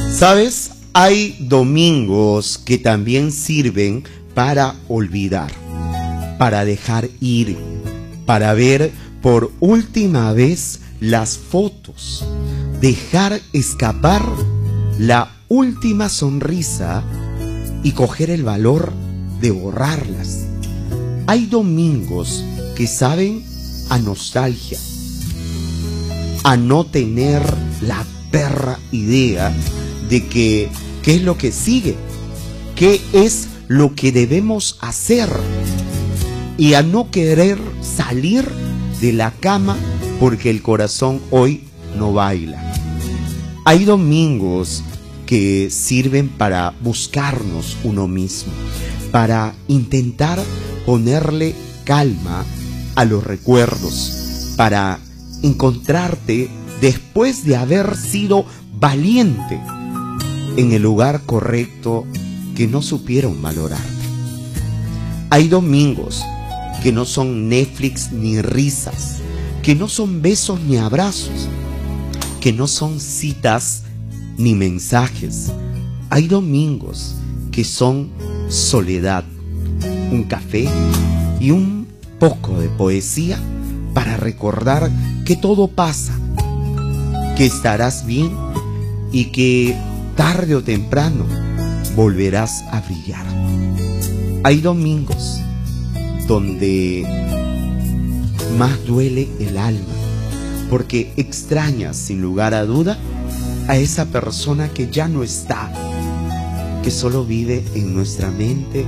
¿Sabes? Hay domingos que también sirven para olvidar, para dejar ir, para ver por última vez las fotos, dejar escapar la última sonrisa y coger el valor de borrarlas. Hay domingos que saben a nostalgia, a no tener la perra idea de qué es lo que sigue, qué es lo que debemos hacer, y a no querer salir de la cama porque el corazón hoy no baila. Hay domingos que sirven para buscarnos uno mismo, para intentar ponerle calma a los recuerdos, para encontrarte después de haber sido valiente en el lugar correcto que no supieron valorarte. Hay domingos que no son Netflix ni risas, que no son besos ni abrazos, que no son citas ni mensajes. Hay domingos que son soledad, un café y un poco de poesía para recordar que todo pasa, que estarás bien y que tarde o temprano volverás a brillar. Hay domingos donde más duele el alma, porque extrañas sin lugar a duda a esa persona que ya no está, que solo vive en nuestra mente